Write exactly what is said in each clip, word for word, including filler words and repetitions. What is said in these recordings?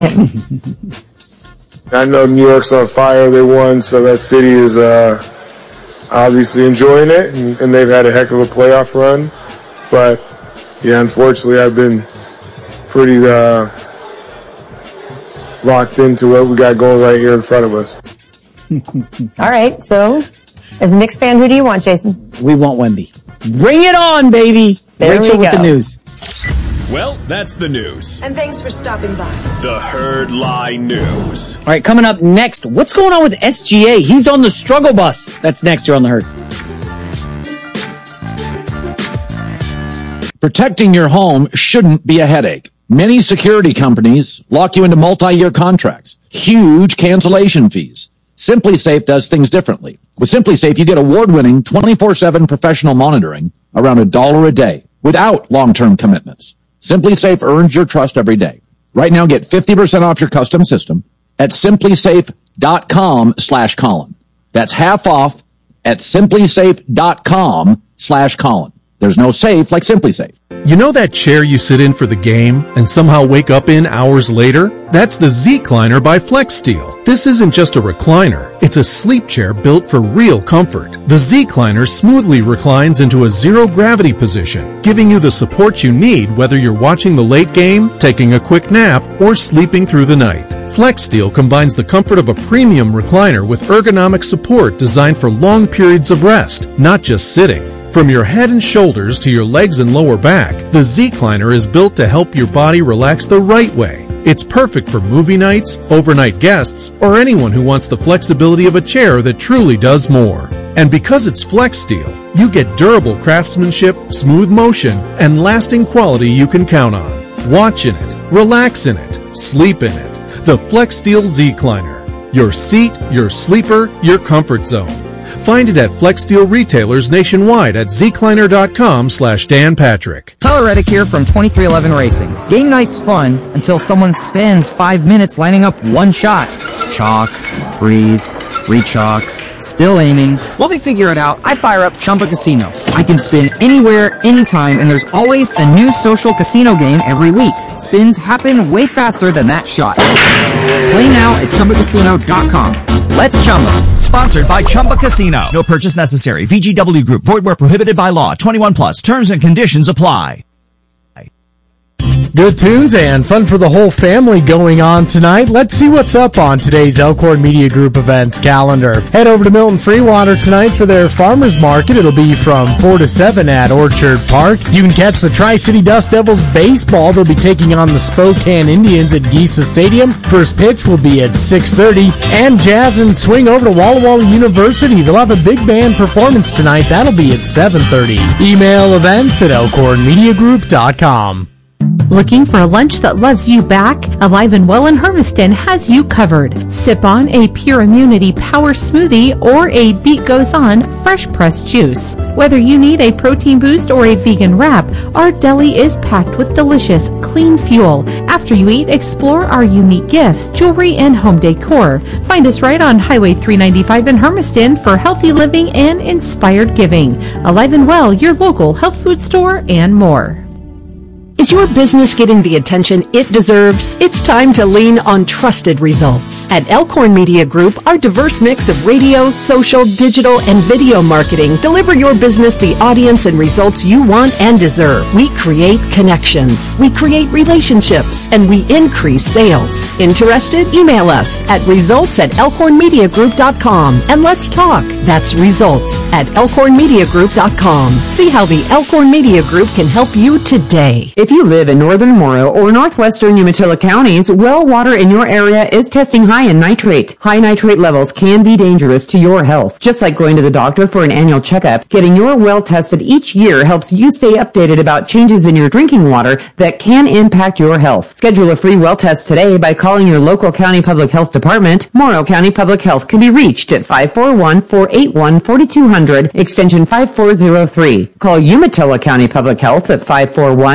I know New York's on fire. They won, so that city is uh, obviously enjoying it, and, and they've had a heck of a playoff run. But, yeah, unfortunately, I've been pretty uh, locked into what we got going right here in front of us. All right, so as a Knicks fan, who do you want, Jason? We want Wemby. Bring it on, baby. There Rachel we with go. the news. Well, that's the news. And thanks for stopping by. The Herd Lie News. All right, coming up next, what's going on with S G A? He's on the struggle bus. That's next here on The Herd. Protecting your home shouldn't be a headache. Many security companies lock you into multi-year contracts, huge cancellation fees. SimpliSafe does things differently. With SimpliSafe, you get award-winning twenty-four seven professional monitoring around a dollar a day without long-term commitments. SimpliSafe earns your trust every day. Right now, get fifty percent off your custom system at simplysafe.com slash Colin. That's half off at simplysafe.com slash Colin. There's no safe like SimpliSafe. You know that chair you sit in for the game and somehow wake up in hours later? That's the Z-Cliner by FlexSteel. This isn't just a recliner. It's a sleep chair built for real comfort. The Z-Cliner smoothly reclines into a zero-gravity position, giving you the support you need whether you're watching the late game, taking a quick nap, or sleeping through the night. FlexSteel combines the comfort of a premium recliner with ergonomic support designed for long periods of rest, not just sitting. From your head and shoulders to your legs and lower back, the Z-Cliner is built to help your body relax the right way. It's perfect for movie nights, overnight guests, or anyone who wants the flexibility of a chair that truly does more. And because it's FlexSteel, you get durable craftsmanship, smooth motion, and lasting quality you can count on. Watch in it, relax in it, sleep in it. The FlexSteel Z-Cliner. Your seat, your sleeper, your comfort zone. Find it at FlexSteel retailers nationwide at zcliner.com slash Dan Patrick. Tyler Reddick here from twenty-three eleven Racing. Game night's fun until someone spends five minutes lining up one shot. Chalk, breathe, re-chalk, still aiming. While they figure it out, I fire up Chumba Casino. I can spin anywhere, anytime, and there's always a new social casino game every week. Spins happen way faster than that shot. Play now at chumba casino dot com. Let's Chumba. Sponsored by Chumba Casino. No purchase necessary. V G W Group. Void where prohibited by law. twenty-one plus. Terms and conditions apply. Good tunes and fun for the whole family going on tonight. Let's see what's up on today's Elkhorn Media Group events calendar. Head over to Milton Freewater tonight for their farmers market. It'll be from four to seven at Orchard Park. You can catch the Tri-City Dust Devils baseball. They'll be taking on the Spokane Indians at Geisa Stadium. First pitch will be at six thirty. And Jazz and swing over to Walla Walla University. They'll have a big band performance tonight. That'll be at seven thirty. Email events at elkhorn media group dot com. Looking for a lunch that loves you back? Alive and Well in Hermiston has you covered. Sip on a Pure Immunity Power Smoothie or a Beat Goes On fresh pressed juice. Whether you need a protein boost or a vegan wrap, our deli is packed with delicious, clean fuel. After you eat, explore our unique gifts, jewelry, and home decor. Find us right on Highway three ninety-five in Hermiston for healthy living and inspired giving. Alive and Well, your local health food store, and more. Is your business getting the attention it deserves? It's time to lean on trusted results. At Elkhorn Media Group, our diverse mix of radio, social, digital, and video marketing deliver your business the audience and results you want and deserve. We create connections, we create relationships, and we increase sales. Interested? Email us at results at elkhorn media group dot com and let's talk. That's results at elkhorn media group dot com. See how the Elkhorn Media Group can help you today. If you live in northern Morrow or northwestern Umatilla counties, well water in your area is testing high in nitrate. High nitrate levels can be dangerous to your health. Just like going to the doctor for an annual checkup, getting your well tested each year helps you stay updated about changes in your drinking water that can impact your health. Schedule a free well test today by calling your local county public health department. Morrow County Public Health can be reached at five four one, four eight one, four two zero zero, extension five four zero three. Call Umatilla County Public Health at five four one, two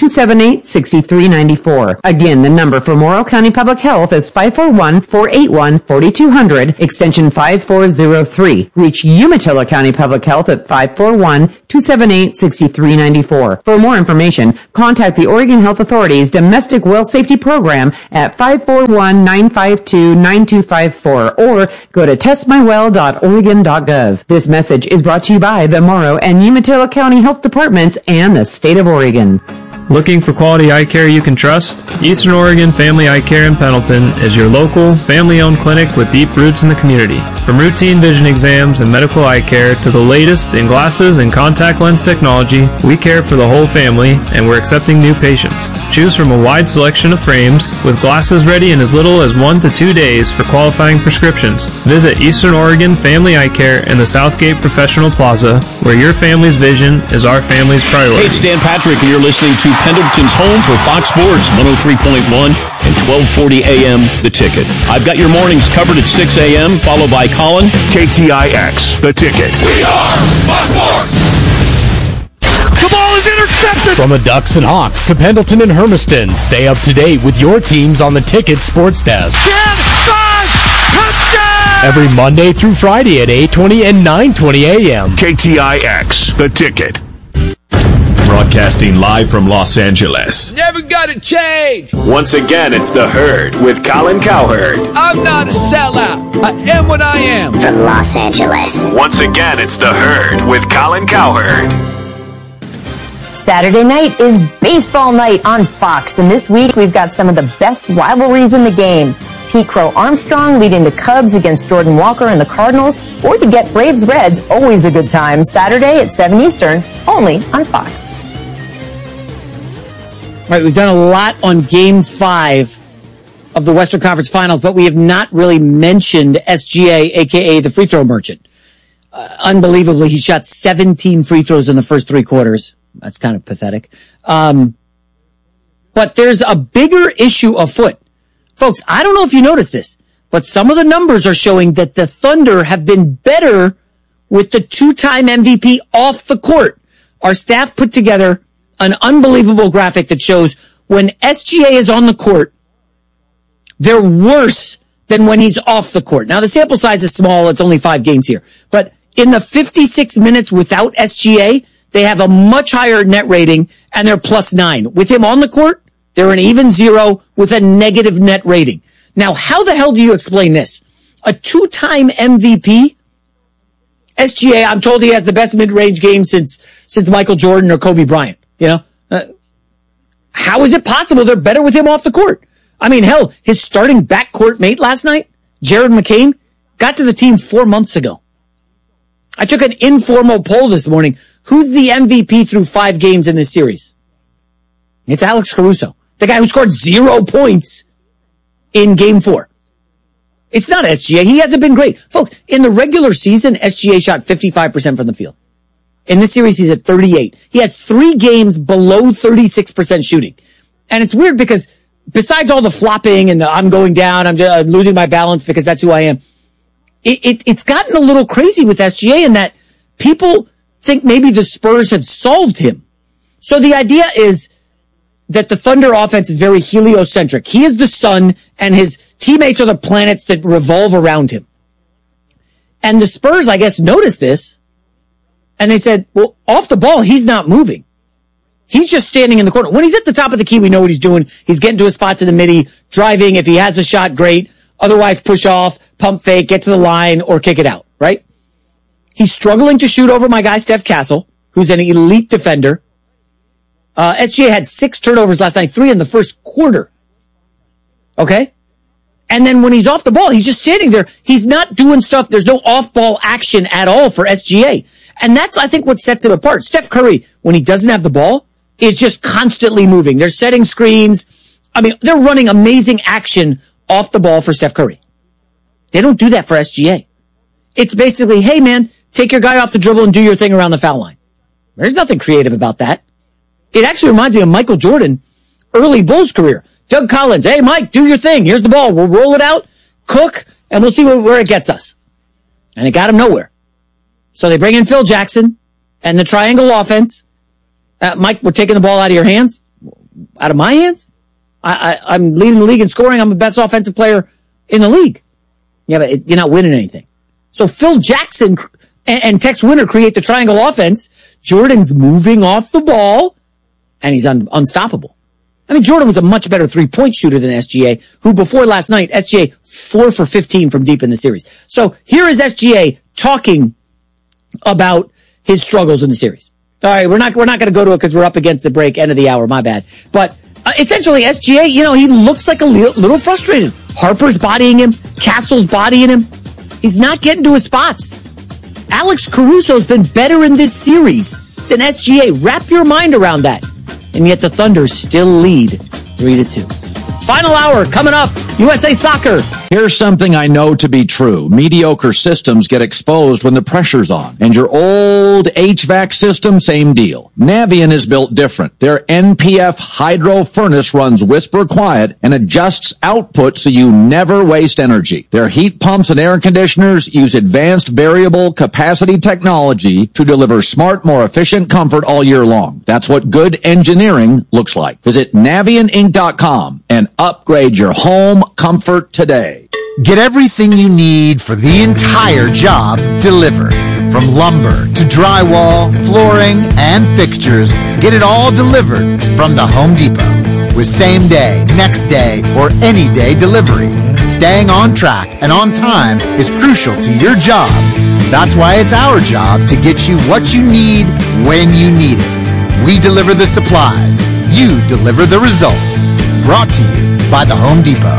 two seven eight, six three nine four. Again, the number for Morrow County Public Health is five four one, four eight one, four two zero zero, extension five four zero three. Reach Umatilla County Public Health at five four one, two seven eight, six three nine four. For more information, contact the Oregon Health Authority's Domestic Well Safety Program at five four one, nine five two, nine two five four or go to test my well dot oregon dot gov. This message is brought to you by the Morrow and Umatilla County Health Departments and the State of Oregon. Looking for quality eye care you can trust? Eastern Oregon Family Eye Care in Pendleton is your local, family-owned clinic with deep roots in the community. From routine vision exams and medical eye care to the latest in glasses and contact lens technology, we care for the whole family and we're accepting new patients. Choose from a wide selection of frames with glasses ready in as little as one to two days for qualifying prescriptions. Visit Eastern Oregon Family Eye Care in the Southgate Professional Plaza, where your family's vision is our family's priority. Hey, it's Dan Patrick, and you're listening to Pendleton's home for Fox Sports one oh three point one and twelve forty A M The Ticket. I've got your mornings covered at six A M, followed by Colin. K T I X, The Ticket. We are Fox Sports! The ball is intercepted! From the Ducks and Hawks to Pendleton and Hermiston, stay up to date with your teams on the Ticket Sports Desk. ten, five, touchdown! Every Monday through Friday at eight twenty and nine twenty A M. K T I X, The Ticket. Broadcasting live from Los Angeles. Never gonna change! Once again, it's The Herd with Colin Cowherd. I'm not a sellout. I am what I am. From Los Angeles. Once again, it's The Herd with Colin Cowherd. Saturday night is baseball night on Fox, and this week we've got some of the best rivalries in the game. Pete Crow Armstrong leading the Cubs against Jordan Walker and the Cardinals, or to get Braves Reds, always a good time. Saturday at seven Eastern, only on Fox. All right, we've done a lot on Game five of the Western Conference Finals, but we have not really mentioned S G A, a k a the free throw merchant. Uh, unbelievably, he shot seventeen free throws in the first three quarters. That's kind of pathetic. Um, but there's a bigger issue afoot. Folks, I don't know if you noticed this, but some of the numbers are showing that the Thunder have been better with the two-time M V P off the court. Our staff put together an unbelievable graphic that shows when S G A is on the court, they're worse than when he's off the court. Now, the sample size is small. It's only five games here. But in the fifty-six minutes without S G A, they have a much higher net rating, and they're plus nine. With him on the court, they're an even zero with a negative net rating. Now, how the hell do you explain this? A two-time M V P? S G A, I'm told he has the best mid-range game since since Michael Jordan or Kobe Bryant. You know? Uh, how is it possible they're better with him off the court? I mean, hell, his starting backcourt mate last night, Jared McCain, got to the team four months ago. I took an informal poll this morning. Who's the M V P through five games in this series? It's Alex Caruso, the guy who scored zero points in game four. It's not S G A. He hasn't been great. Folks, in the regular season, S G A shot fifty-five percent from the field. In this series, he's at thirty-eight. He has three games below thirty-six percent shooting. And it's weird because besides all the flopping and the I'm going down, I'm, just, I'm losing my balance because that's who I am, it, it, it's gotten a little crazy with S G A in that people think maybe the Spurs have solved him. So the idea is that the Thunder offense is very heliocentric. He is the sun, and his teammates are the planets that revolve around him. And the Spurs, I guess, noticed this, and they said, well, off the ball, he's not moving. He's just standing in the corner. When he's at the top of the key, we know what he's doing. He's getting to his spots in the midi, driving. If he has a shot, great. Otherwise, push off, pump fake, get to the line, or kick it out, right? He's struggling to shoot over my guy, Steph Castle, who's an elite defender. Uh, S G A had six turnovers last night, three in the first quarter. Okay? And then when he's off the ball, he's just standing there. He's not doing stuff. There's no off-ball action at all for S G A. And that's, I think, what sets him apart. Steph Curry, when he doesn't have the ball, is just constantly moving. They're setting screens. I mean, they're running amazing action off the ball for Steph Curry. They don't do that for S G A. It's basically, hey, man, take your guy off the dribble and do your thing around the foul line. There's nothing creative about that. It actually reminds me of Michael Jordan, early Bulls career. Doug Collins, hey, Mike, do your thing. Here's the ball. We'll roll it out, cook, and we'll see where, where it gets us. And it got him nowhere. So they bring in Phil Jackson and the triangle offense. Uh, Mike, we're taking the ball out of your hands. out of my hands? I, I, I'm leading the league in scoring. I'm the best offensive player in the league. Yeah, but it, you're not winning anything. So Phil Jackson and, and Tex Winter create the triangle offense. Jordan's moving off the ball, and he's un, unstoppable. I mean, Jordan was a much better three-point shooter than S G A, who before last night, S G A four for fifteen from deep in the series. So here is S G A talking about his struggles in the series. All right, we're not we're not going to go to it because we're up against the break, end of the hour. My bad. But uh, essentially, S G A, you know, he looks like a li- little frustrated. Harper's bodying him. Castle's bodying him. He's not getting to his spots. Alex Caruso's been better in this series than S G A. Wrap your mind around that. And yet the Thunder still lead three to two. Final hour coming up. U S A Soccer. Here's something I know to be true. Mediocre systems get exposed when the pressure's on. And your old H V A C system, same deal. Navien is built different. Their N P F hydro furnace runs whisper quiet and adjusts output so you never waste energy. Their heat pumps and air conditioners use advanced variable capacity technology to deliver smart, more efficient comfort all year long. That's what good engineering looks like. Visit Navien Inc dot com and upgrade your home comfort today. Get everything you need for the entire job delivered. From lumber to drywall, flooring, and fixtures, get it all delivered from the Home Depot. With same day, next day, or any day delivery. Staying on track and on time is crucial to your job. That's why it's our job to get you what you need when you need it. We deliver the supplies. You deliver the results. Brought to you by the Home Depot.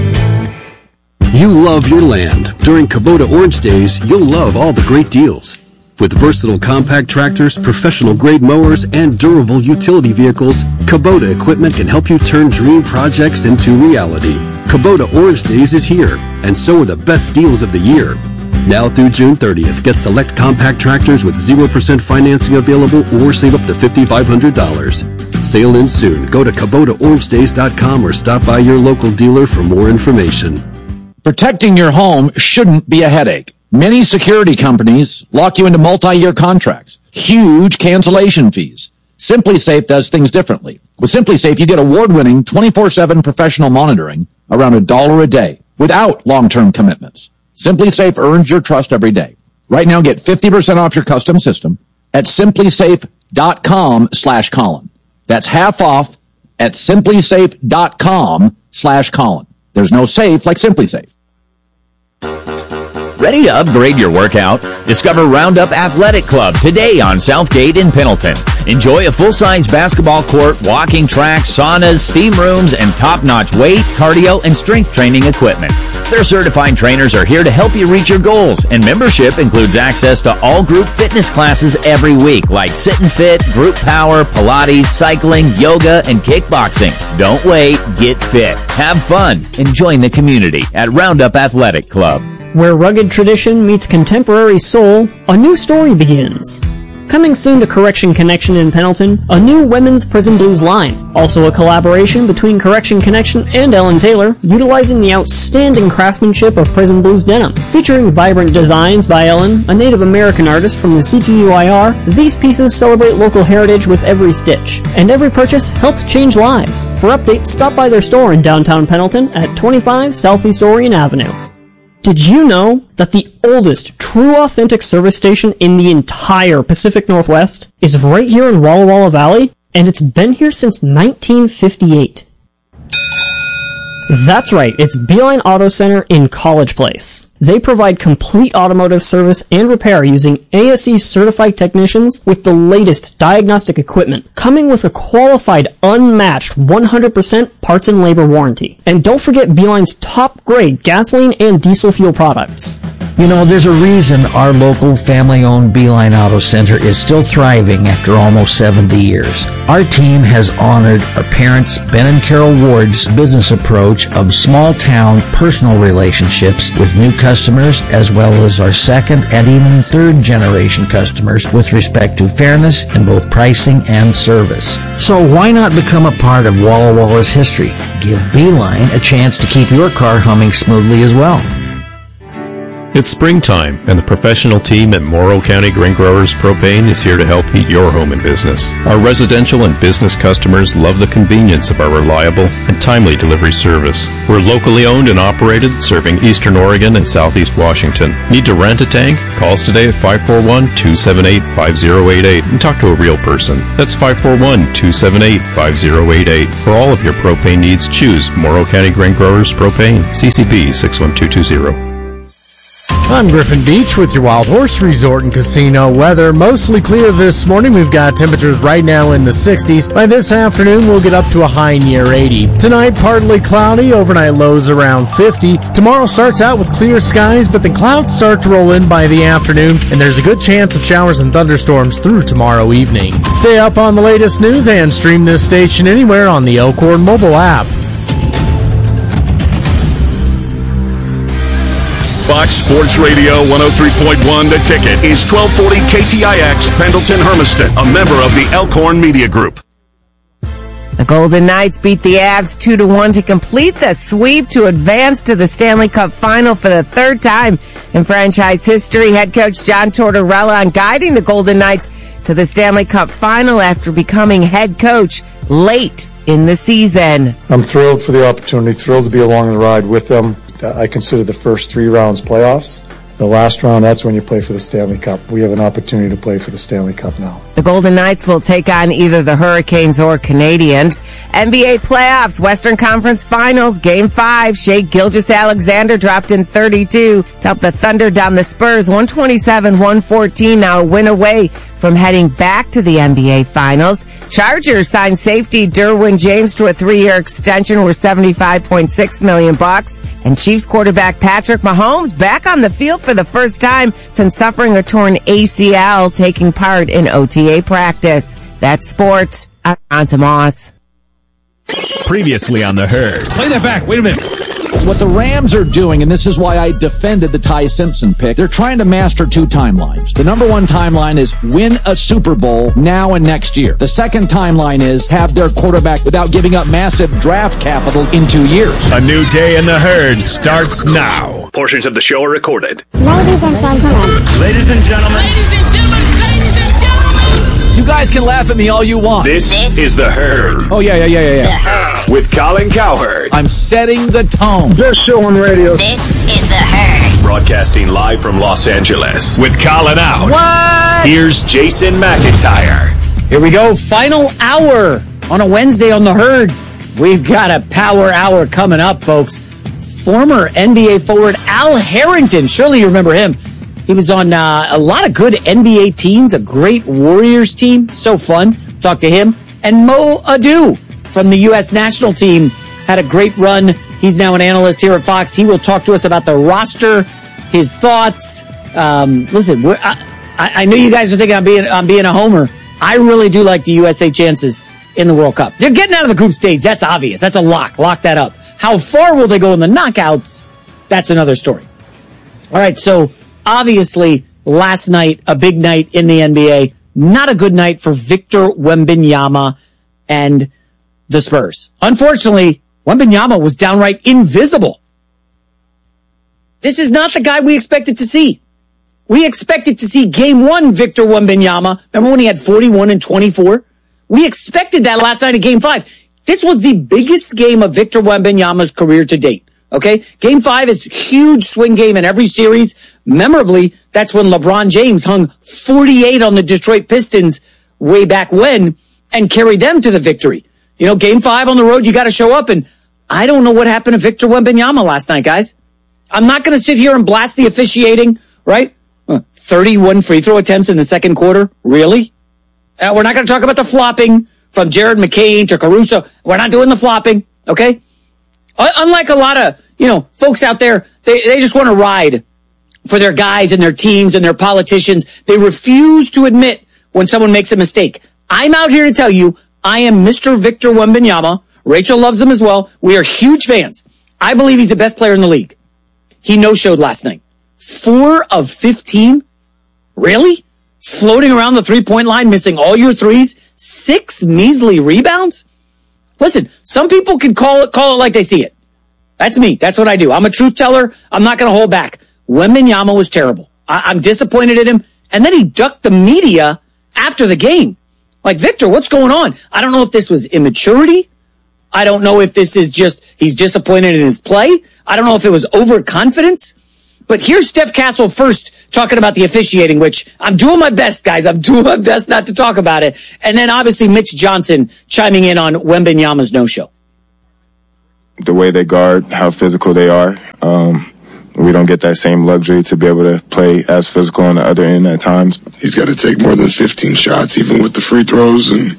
You love your land. During Kubota Orange Days, you'll love all the great deals. With versatile compact tractors, professional-grade mowers, and durable utility vehicles, Kubota equipment can help you turn dream projects into reality. Kubota Orange Days is here, and so are the best deals of the year. Now through June thirtieth, get select compact tractors with zero percent financing available or save up to five thousand five hundred dollars. Sale ends soon. Go to Kubota Orange Days dot com or stop by your local dealer for more information. Protecting your home shouldn't be a headache. Many security companies lock you into multi-year contracts, huge cancellation fees. SimpliSafe does things differently. With SimpliSafe, you get award-winning twenty-four seven professional monitoring around a dollar a day without long-term commitments. SimpliSafe earns your trust every day. Right now, get fifty percent off your custom system at SimpliSafe.com slash Colin. That's half off at SimpliSafe.com slash Colin. There's no safe like SimpliSafe. Ready to upgrade your workout? Discover Roundup Athletic Club today on Southgate in Pendleton. Enjoy a full-size basketball court, walking track, saunas, steam rooms, and top-notch weight, cardio, and strength training equipment. Their certified trainers are here to help you reach your goals, and membership includes access to all group fitness classes every week, like Sit and Fit, Group Power, Pilates, cycling, yoga, and kickboxing. Don't wait, get fit, have fun, and join the community at Roundup Athletic Club. Where rugged tradition meets contemporary soul, a new story begins. Coming soon to Correction Connection in Pendleton, a new women's Prison Blues line. Also a collaboration between Correction Connection and Ellen Taylor, utilizing the outstanding craftsmanship of Prison Blues denim. Featuring vibrant designs by Ellen, a Native American artist from the C T U I R, these pieces celebrate local heritage with every stitch. And every purchase helps change lives. For updates, stop by their store in downtown Pendleton at twenty-five Southeast Orion Avenue. Did you know that the oldest true authentic service station in the entire Pacific Northwest is right here in Walla Walla Valley? And it's been here since nineteen fifty-eight. That's right, it's Beeline Auto Center in College Place. They provide complete automotive service and repair using A S E certified technicians with the latest diagnostic equipment, coming with a qualified, unmatched one hundred percent parts and labor warranty. And don't forget Beeline's top-grade gasoline and diesel fuel products. You know, there's a reason our local family-owned Beeline Auto Center is still thriving after almost seventy years. Our team has honored our parents, Ben and Carol Ward's business approach of small-town personal relationships with new customers, as well as our second and even third-generation customers with respect to fairness in both pricing and service. So why not become a part of Walla Walla's history? Give Beeline a chance to keep your car humming smoothly as well. It's springtime, and the professional team at Morrow County Grain Growers Propane is here to help heat your home and business. Our residential and business customers love the convenience of our reliable and timely delivery service. We're locally owned and operated, serving Eastern Oregon and Southeast Washington. Need to rent a tank? Call us today at five four one, two seven eight, five zero eight eight and talk to a real person. That's five four one, two seven eight, five zero eight eight. For all of your propane needs, choose Morrow County Grain Growers Propane, C C B six one two two zero. I'm Griffin Beach with your Wild Horse Resort and Casino weather. Mostly clear this morning. We've got temperatures right now in the sixties. By this afternoon, we'll get up to a high near eighty. Tonight, partly cloudy. Overnight lows around fifty. Tomorrow starts out with clear skies, but the clouds start to roll in by the afternoon, and there's a good chance of showers and thunderstorms through tomorrow evening. Stay up on the latest news and stream this station anywhere on the Elkhorn mobile app. Fox Sports Radio one oh three point one The Ticket is twelve forty K T I X Pendleton Hermiston, a member of the Elkhorn Media Group. The Golden Knights beat the Avs two to one to complete the sweep to advance to the Stanley Cup Final for the third time in franchise history. Head coach John Tortorella on guiding the Golden Knights to the Stanley Cup Final after becoming head coach late in the season. I'm thrilled for the opportunity, thrilled to be along the ride with them. I consider the first three rounds playoffs. The last round, that's when you play for the Stanley Cup. We have an opportunity to play for the Stanley Cup now. The Golden Knights will take on either the Hurricanes or Canadiens. N B A playoffs, Western Conference Finals, Game five. Shai Gilgeous-Alexander dropped in thirty-two to help the Thunder down the Spurs. one twenty-seven one fourteen, now a win away from heading back to the N B A Finals. Chargers signed safety Derwin James to a three-year extension worth seventy-five point six million dollars. And Chiefs quarterback Patrick Mahomes back on the field for the first time since suffering a torn A C L, taking part in O T A practice. That's sports. I'm Ronta Moss. Previously on The Herd. Play that back. Wait a minute. What the Rams are doing, and this is why I defended the Ty Simpson pick, they're trying to master two timelines. The number one timeline is win a Super Bowl now and next year. The second timeline is have their quarterback without giving up massive draft capital in two years. A new day in The Herd starts now. Portions of the show are recorded. Ladies and gentlemen. Ladies and gentlemen. Ladies and gentlemen. Ladies and gentlemen. You guys can laugh at me all you want. This, this is The Herd. Oh, yeah, yeah, yeah, yeah, yeah. With Colin Cowherd. I'm setting the tone. Best show on radio. This is The Herd. Broadcasting live from Los Angeles. With Colin out. What? Here's Jason McIntyre. Here we go. Final hour on a Wednesday on The Herd. We've got a power hour coming up, folks. Former N B A forward Al Harrington. Surely you remember him. He was on uh, a lot of good N B A teams, a great Warriors team. So fun. Talk to him. And Mo Adu from the U S national team had a great run. He's now an analyst here at Fox. He will talk to us about the roster, his thoughts. Um, listen, we're, I, I know you guys are thinking I'm being, I'm being a homer. I really do like the U S A chances in the World Cup. They're getting out of the group stage. That's obvious. That's a lock. Lock that up. How far will they go in the knockouts? That's another story. All right, so obviously, last night, a big night in the N B A. Not a good night for Victor Wembanyama and the Spurs. Unfortunately, Wembanyama was downright invisible. This is not the guy we expected to see. We expected to see game one Victor Wembanyama. Remember when he had forty-one and twenty-four? We expected that last night at game five. This was the biggest game of Victor Wembanyama's career to date. Okay? Game five is a huge swing game in every series. Memorably, that's when LeBron James hung forty-eight on the Detroit Pistons way back when and carried them to the victory. You know, game five on the road, you got to show up. And I don't know what happened to Victor Wembanyama last night, guys. I'm not going to sit here and blast the officiating, right? thirty-one free throw attempts in the second quarter. Really? Uh, we're not going to talk about the flopping from Jared McCain to Caruso. We're not doing the flopping, okay? Uh, unlike a lot of, you know, folks out there, they, they just want to ride for their guys and their teams and their politicians. They refuse to admit when someone makes a mistake. I'm out here to tell you, I am Mister Victor Wembanyama. Rachel loves him as well. We are huge fans. I believe he's the best player in the league. He no-showed last night. Four of fifteen? Really? Floating around the three-point line, missing all your threes? Six measly rebounds? Listen, some people can call it, call it like they see it. That's me. That's what I do. I'm a truth teller. I'm not going to hold back. Wembanyama was terrible. I- I'm disappointed in him. And then he ducked the media after the game. Like, Victor, what's going on? I don't know if this was immaturity. I don't know if this is just he's disappointed in his play. I don't know if it was overconfidence. But here's Steph Castle first talking about the officiating, which I'm doing my best, guys. I'm doing my best not to talk about it. And then obviously Mitch Johnson chiming in on Wembanyama's no-show. The way they guard, how physical they are. Um, we don't get that same luxury to be able to play as physical on the other end at times. He's got to take more than fifteen shots, even with the free throws. And,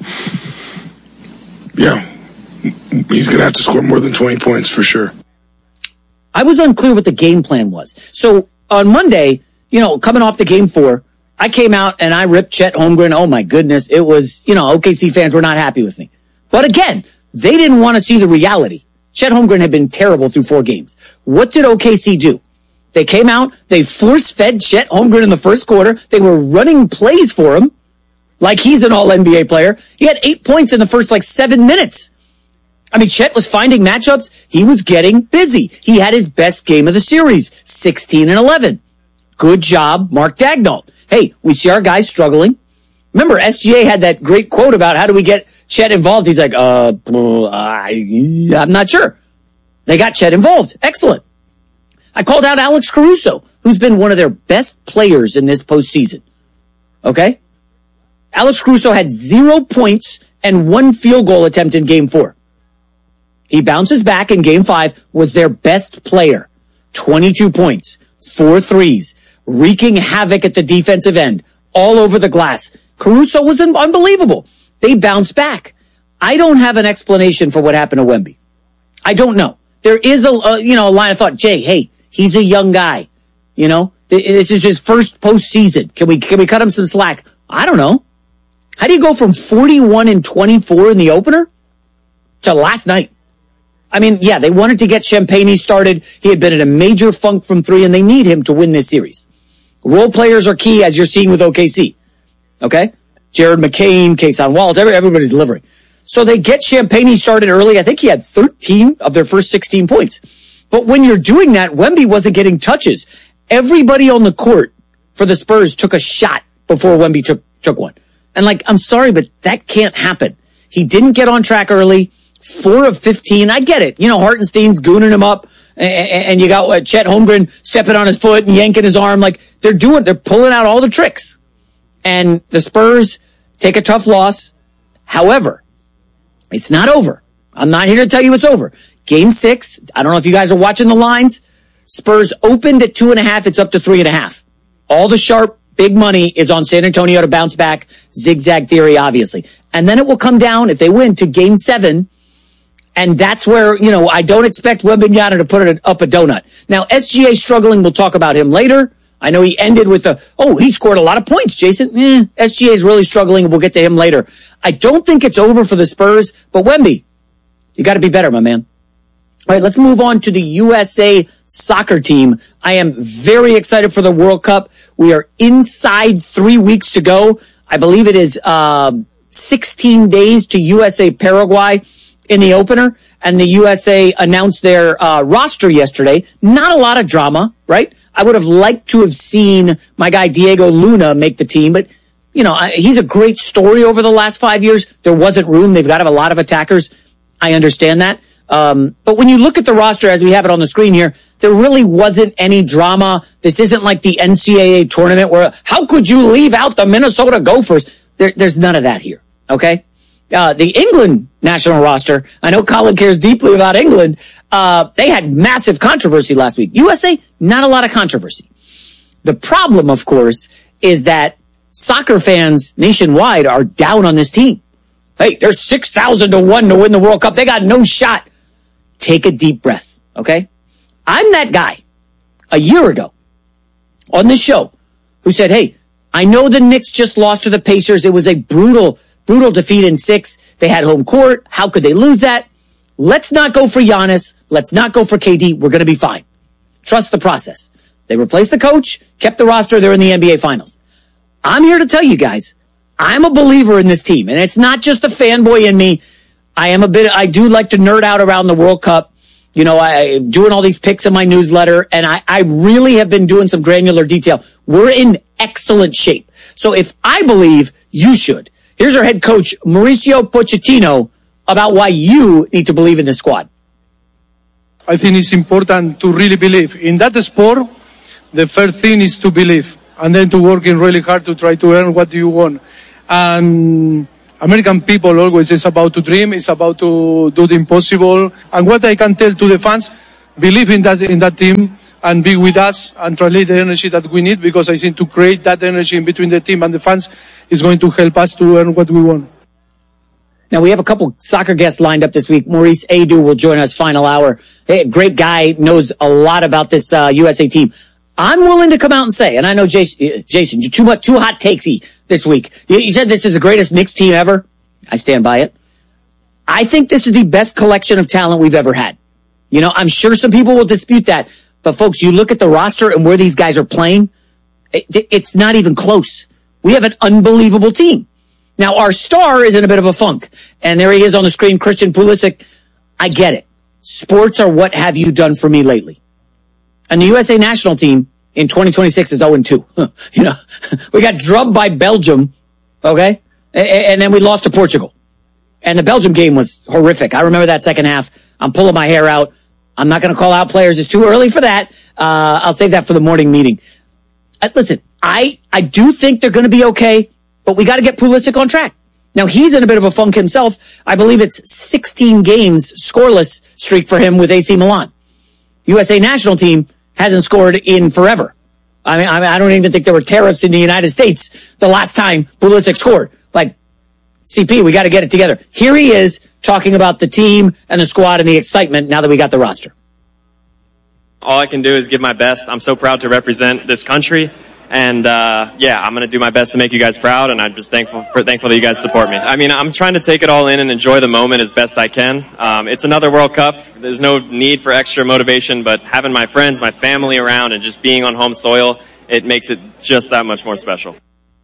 yeah, he's going to have to score more than twenty points for sure. I was unclear what the game plan was. So on Monday, you know, coming off the game four, I came out and I ripped Chet Holmgren. Oh, my goodness. It was, you know, O K C fans were not happy with me. But again, they didn't want to see the reality. Chet Holmgren had been terrible through four games. What did O K C do? They came out, they force-fed Chet Holmgren in the first quarter. They were running plays for him like he's an all N B A player. He had eight points in the first, like, seven minutes. I mean, Chet was finding matchups. He was getting busy. He had his best game of the series, sixteen and eleven. Good job, Mark Daigneault. Hey, we see our guys struggling. Remember, S G A had that great quote about how do we get Chet involved. He's like, uh, I, I'm not sure. They got Chet involved. Excellent. I called out Alex Caruso, who's been one of their best players in this postseason. Okay? Alex Caruso had zero points and one field goal attempt in game four. He bounces back in game five, was their best player. twenty-two points, four threes, wreaking havoc at the defensive end, all over the glass. Caruso was un- unbelievable. They bounced back. I don't have an explanation for what happened to Wemby. I don't know. There is a, a you know, a line of thought, Jay, hey, he's a young guy. You know, this is his first postseason. Can we, can we cut him some slack? I don't know. How do you go from forty-one and twenty-four in the opener to last night? I mean, yeah, they wanted to get Champagnie started. He had been in a major funk from three, and they need him to win this series. Role players are key, as you're seeing with O K C. Okay? Jared McCain, Kason Wallace, every, everybody's delivering. So they get Champagnie started early. I think he had thirteen of their first sixteen points. But when you're doing that, Wemby wasn't getting touches. Everybody on the court for the Spurs took a shot before Wemby took, took one. And like, I'm sorry, but that can't happen. He didn't get on track early. Four of fifteen. I get it. You know, Hartenstein's gooning him up, and, and you got uh, Chet Holmgren stepping on his foot and yanking his arm. Like, they're doing, they're pulling out all the tricks. And the Spurs take a tough loss. However, it's not over. I'm not here to tell you it's over. Game six, I don't know if you guys are watching the lines. Spurs opened at two and a half. It's up to three and a half. All the sharp, big money is on San Antonio to bounce back. Zigzag theory, obviously. And then it will come down, if they win, to game seven. And that's where, you know, I don't expect Wembanyama to put it up a donut. Now, S G A struggling. We'll talk about him later. I know he ended with the, oh, he scored a lot of points, Jason. Eh, S G A is really struggling. We'll get to him later. I don't think it's over for the Spurs, but Wemby, you got to be better, my man. All right, let's move on to the U S A soccer team. I am very excited for the World Cup. We are inside three weeks to go. I believe it is uh, sixteen days to U S A Paraguay in the opener, and the U S A announced their uh, roster yesterday. Not a lot of drama, right? I would have liked to have seen my guy Diego Luna make the team, but, you know, he's a great story over the last five years. There wasn't room. They've got to have a lot of attackers. I understand that. Um, but when you look at the roster as we have it on the screen here, there really wasn't any drama. This isn't like the N C double A tournament where, how could you leave out the Minnesota Gophers? There, there's none of that here, okay? Uh, the England national roster, I know Colin cares deeply about England. Uh, they had massive controversy last week. U S A, not a lot of controversy. The problem, of course, is that soccer fans nationwide are down on this team. Hey, they're six thousand to one to win the World Cup. They got no shot. Take a deep breath, okay? I'm that guy a year ago on this show who said, hey, I know the Knicks just lost to the Pacers. It was a brutal Brutal defeat in six. They had home court. How could they lose that? Let's not go for Giannis. Let's not go for K D. We're going to be fine. Trust the process. They replaced the coach, kept the roster. They're in the N B A Finals. I'm here to tell you guys, I'm a believer in this team. And it's not just the fanboy in me. I am a bit, I do like to nerd out around the World Cup. You know, I doing all these picks in my newsletter, and I, I really have been doing some granular detail. We're in excellent shape. So if I believe, you should. Here's our head coach, Mauricio Pochettino, about why you need to believe in the squad. I think it's important to really believe. In that sport, the first thing is to believe, and then to working really hard to try to earn what you want. And American people always is about to dream, it's about to do the impossible. And what I can tell to the fans, believe in that in that team and be with us and translate the energy that we need, because I think to create that energy in between the team and the fans is going to help us to earn what we want. Now, we have a couple soccer guests lined up this week. Maurice Edu will join us final hour. Hey, great guy, knows a lot about this uh, U S A team. I'm willing to come out and say, and I know Jason, Jason you're too much, too hot takesy this week. You, you said this is the greatest Knicks team ever. I stand by it. I think this is the best collection of talent we've ever had. You know, I'm sure some people will dispute that. But folks, you look at the roster and where these guys are playing, it, it's not even close. We have an unbelievable team. Now, our star is in a bit of a funk. And there he is on the screen, Christian Pulisic. I get it. Sports are what have you done for me lately. And the U S A national team in twenty twenty-six is oh and two. You know, we got drubbed by Belgium, okay? And then we lost to Portugal. And the Belgium game was horrific. I remember that second half. I'm pulling my hair out. I'm not going to call out players. It's too early for that. Uh, I'll save that for the morning meeting. Uh, listen, I, I do think they're going to be okay, but we got to get Pulisic on track. Now, he's in a bit of a funk himself. I believe it's sixteen games scoreless streak for him with A C Milan. U S A national team hasn't scored in forever. I mean, I mean, I don't even think there were tariffs in the United States the last time Pulisic scored. Like, C P, we got to get it together. Here he is talking about the team and the squad and the excitement now that we got the roster. All I can do is give my best. I'm so proud to represent this country. And, uh, yeah, I'm going to do my best to make you guys proud. And I'm just thankful for, thankful that you guys support me. I mean, I'm trying to take it all in and enjoy the moment as best I can. Um, it's another World Cup. There's no need for extra motivation, but having my friends, my family around and just being on home soil, it makes it just that much more special.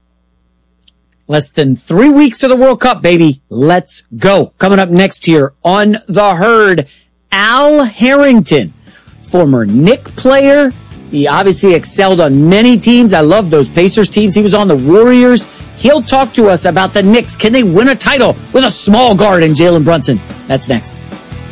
Less than three weeks to the World Cup, baby. Let's go. Coming up next here on The Herd, Al Harrington, former Knick player. He obviously excelled on many teams. I love those Pacers teams. He was on the Warriors. He'll talk to us about the Knicks. Can they win a title with a small guard in Jalen Brunson? That's next.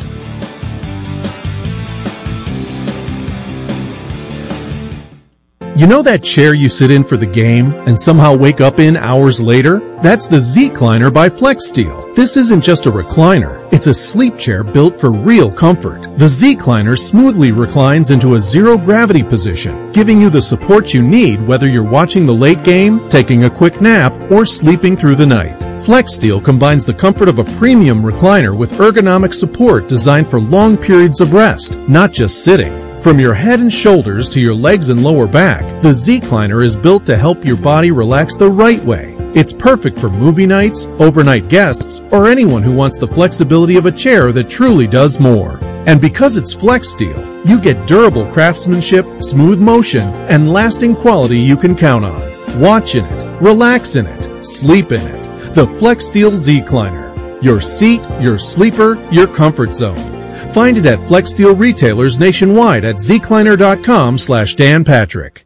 You know that chair you sit in for the game and somehow wake up in hours later? That's the Z-Cliner by FlexSteel. This isn't just a recliner. It's a sleep chair built for real comfort. The Z-Cliner smoothly reclines into a zero-gravity position, giving you the support you need whether you're watching the late game, taking a quick nap, or sleeping through the night. FlexSteel combines the comfort of a premium recliner with ergonomic support designed for long periods of rest, not just sitting. From your head and shoulders to your legs and lower back, the Z-Cliner is built to help your body relax the right way. It's perfect for movie nights, overnight guests, or anyone who wants the flexibility of a chair that truly does more. And because it's FlexSteel, you get durable craftsmanship, smooth motion, and lasting quality you can count on. Watch in it, relax in it, sleep in it. The FlexSteel Z-Cliner. Your seat, your sleeper, your comfort zone. Find it at FlexSteel retailers nationwide at zcliner.com slash Dan Patrick.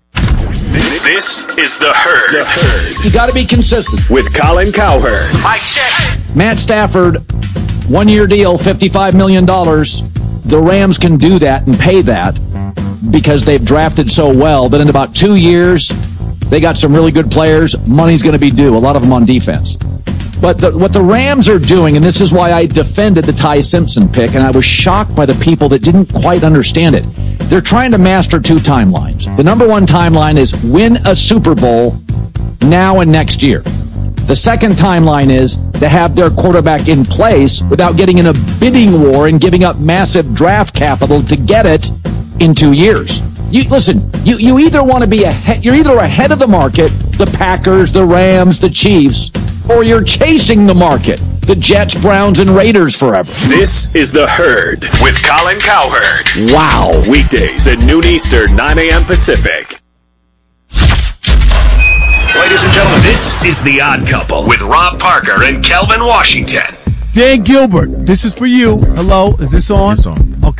This is The Herd. The Herd. You got to be consistent. With Colin Cowherd. Mike check. Matt Stafford, one-year deal, fifty-five million dollars. The Rams can do that and pay that because they've drafted so well. But in about two years, they got some really good players. Money's going to be due, a lot of them on defense. But the, what the Rams are doing, and this is why I defended the Ty Simpson pick, and I was shocked by the people that didn't quite understand it. They're trying to master two timelines. The number one timeline is win a Super Bowl now and next year. The second timeline is to have their quarterback in place without getting in a bidding war and giving up massive draft capital to get it in two years. You, listen, you, you either want to be ahead, you're either ahead of the market, the Packers, the Rams, the Chiefs, or you're chasing the market, the Jets, Browns, and Raiders forever. This is The Herd with Colin Cowherd. Wow. Weekdays at noon Eastern, nine a.m. Pacific. Ladies and gentlemen, this is The Odd Couple with Rob Parker and Kelvin Washington. Dan Gilbert, this is for you. Hello, is this on? It's on. Okay.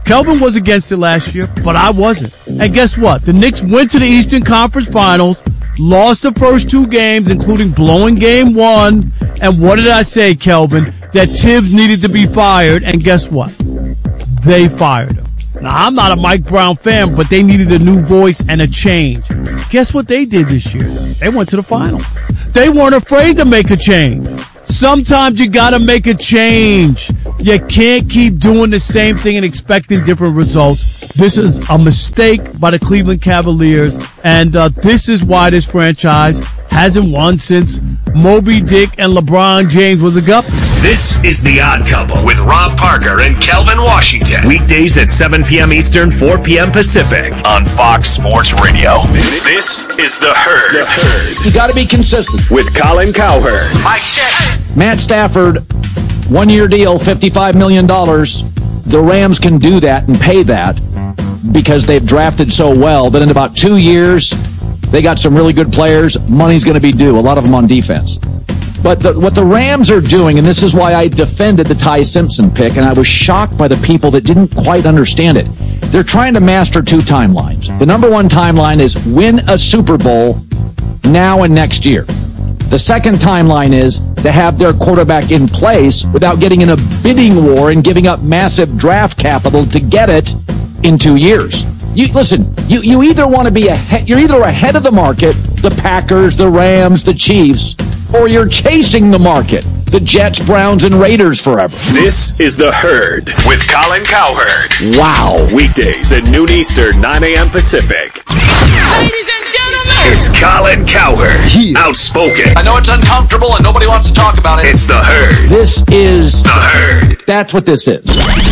Kelvin was against it last year, but I wasn't. And guess what? The Knicks went to the Eastern Conference Finals, lost the first two games, including blowing game one. And what did I say, Kelvin? That Tibbs needed to be fired. And guess what? They fired him. Now, I'm not a Mike Brown fan, but they needed a new voice and a change. Guess what they did this year? They went to the finals. They weren't afraid to make a change. Sometimes you gotta make a change. You can't keep doing the same thing and expecting different results. This is a mistake by the Cleveland Cavaliers, and uh, this is why this franchise hasn't won since Moby Dick and LeBron James was a guppy. This is The Odd Couple with Rob Parker and Kelvin Washington. Weekdays at seven p.m. Eastern, four p.m. Pacific on Fox Sports Radio. This is The Herd. The Herd. You got to be consistent. With Colin Cowherd. Mike check. Matt Stafford, one-year deal, fifty-five million dollars. The Rams can do that and pay that because they've drafted so well that in about two years, they got some really good players. Money's going to be due, a lot of them on defense. But the, what the Rams are doing, and this is why I defended the Ty Simpson pick, and I was shocked by the people that didn't quite understand it. They're trying to master two timelines. The number one timeline is win a Super Bowl now and next year. The second timeline is to have their quarterback in place without getting in a bidding war and giving up massive draft capital to get it in two years. You listen, you, you either want to be ahead, you're either ahead of the market, the Packers, the Rams, the Chiefs, or you're chasing the market, the Jets, Browns, and Raiders forever. This is The Herd with Colin Cowherd. Wow. Weekdays at noon Eastern, nine a.m. Pacific. Ladies and gentlemen, it's Colin Cowherd. Outspoken. I know it's uncomfortable and nobody wants to talk about it. It's The Herd. This is The Herd. That's what this is.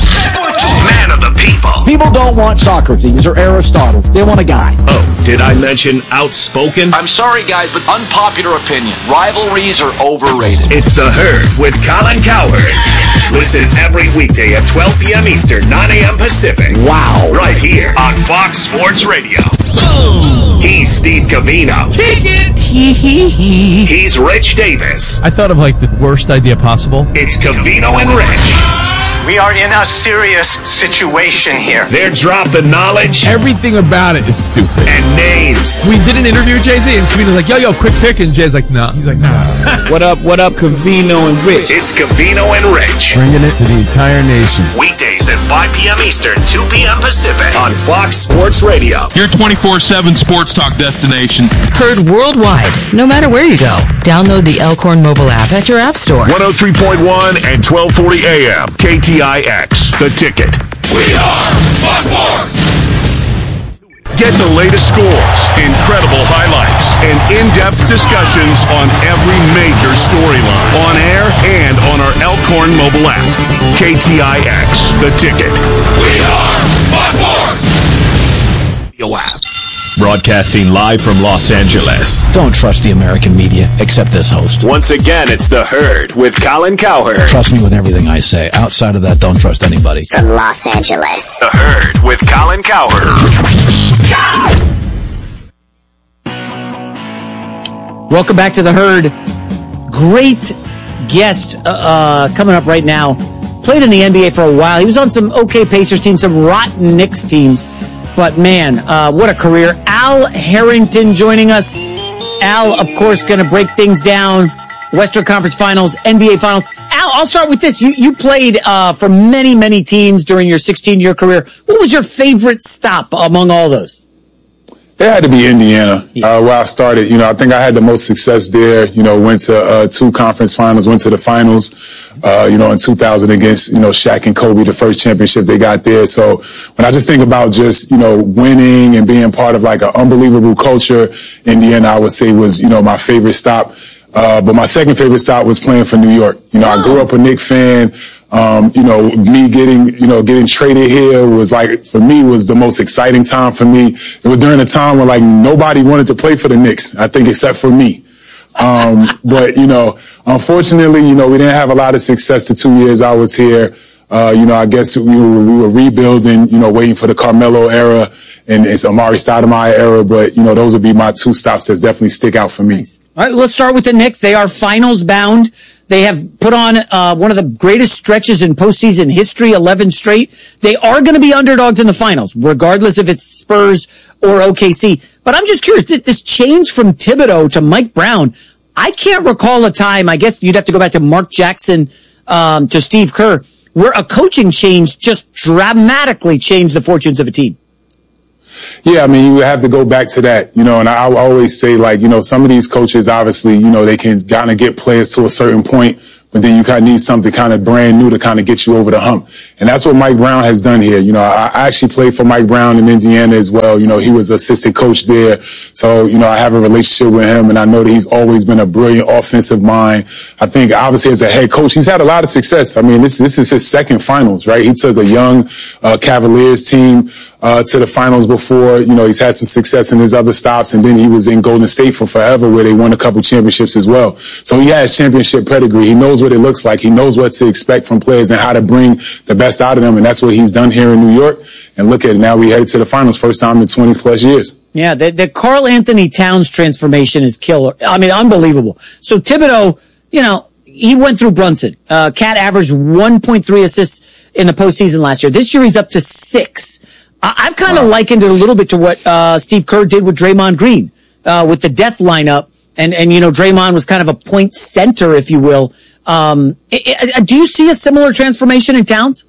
Man of the people. People don't want Socrates or Aristotle. They want a guy. Oh, did I mention outspoken? I'm sorry, guys, but unpopular opinion. Rivalries are overrated. It's The Herd with Colin Cowherd. Listen every weekday at twelve p.m. Eastern, nine a.m. Pacific. Wow. Right here on Fox Sports Radio. Boom. He's Steve Covino. kick it. He's Rich Davis. I thought of like the worst idea possible. It's Covino and Rich. We are in a serious situation here. They're dropping knowledge. Everything about it is stupid. And names. We did an interview with Jay-Z, and Covino's like, yo, yo, quick pick, and Jay's like, nah. He's like, nah. What up, what up, Covino and Rich? It's Covino and Rich. Bringing it to the entire nation. Weekdays at five p.m. Eastern, two p.m. Pacific on Fox Sports Radio. Your twenty-four seven sports talk destination. Heard worldwide, no matter where you go. Download the Elkhorn mobile app at your app store. one oh three point one and twelve forty A M. K T I X, The Ticket. We are Fox Sports. Get the latest scores, incredible highlights, and in-depth discussions on every major storyline on air and on our Elkhorn mobile app. K T I X, The Ticket. We are Fox Sports. Your app. Broadcasting live from Los Angeles. Don't trust the American media, except this host. Once again, it's The Herd with Colin Cowherd. Trust me with everything I say. Outside of that, don't trust anybody. From Los Angeles. The Herd with Colin Cowherd. Welcome back to The Herd. Great guest uh, uh, coming up right now. Played in the N B A for a while. He was on some okay Pacers teams, some rotten Knicks teams. But man, uh, what a career. Al Harrington joining us. Al, of course, going to break things down. Western Conference Finals, N B A Finals. Al, I'll start with this. You you played uh, for many, many teams during your sixteen-year career. What was your favorite stop among all those? It had to be Indiana, uh, where I started. You know, I think I had the most success there. You know, went to uh, two conference finals, went to the finals, uh, you know, in two thousand against, you know, Shaq and Kobe, the first championship they got there. So when I just think about just, you know, winning and being part of like an unbelievable culture, Indiana, I would say was, you know, my favorite stop. Uh, but my second favorite stop was playing for New York. You know, I grew up a Knicks fan. Um, you know, me getting, you know, getting traded here was like, for me, was the most exciting time for me. It was during a time when like nobody wanted to play for the Knicks, I think, except for me. Um, but, you know, unfortunately, you know, we didn't have a lot of success the two years I was here. Uh, you know, I guess we were, we were rebuilding, you know, waiting for the Carmelo era and it's Amari Stoudemire era. But, you know, those would be my two stops that definitely stick out for me. All right, let's start with the Knicks. They are finals bound. They have put on uh, one of the greatest stretches in postseason history, eleven straight. They are going to be underdogs in the finals, regardless if it's Spurs or O K C. But I'm just curious, this change from Thibodeau to Mike Brown, I can't recall a time, I guess you'd have to go back to Mark Jackson, um, to Steve Kerr, where a coaching change just dramatically changed the fortunes of a team. Yeah, I mean, you have to go back to that, you know, and I, I always say, like, you know, some of these coaches, obviously, you know, they can kind of get players to a certain point, but then you kind of need something kind of brand new to kind of get you over the hump. And that's what Mike Brown has done here. You know, I, I actually played for Mike Brown in Indiana as well. You know, he was assistant coach there. So, you know, I have a relationship with him, and I know that he's always been a brilliant offensive mind. I think, obviously, as a head coach, he's had a lot of success. I mean, this, this is his second finals, right? He took a young uh, Cavaliers team Uh, to the finals before. You know, he's had some success in his other stops, and then he was in Golden State for forever, where they won a couple championships as well. So he has championship pedigree. He knows what it looks like. He knows what to expect from players and how to bring the best out of them, and that's what he's done here in New York. And look at it, now we headed to the finals, first time in twenty plus years. Yeah, the, the Karl Anthony Towns transformation is killer. I mean, unbelievable. So Thibodeau, you know, he went through Brunson. Uh, Cat averaged one point three assists in the postseason last year. This year he's up to six. I've kind of wow. likened it a little bit to what uh Steve Kerr did with Draymond Green, uh with the death lineup. And, and you know, Draymond was kind of a point center, if you will. Um, it, it, do you see a similar transformation in Towns?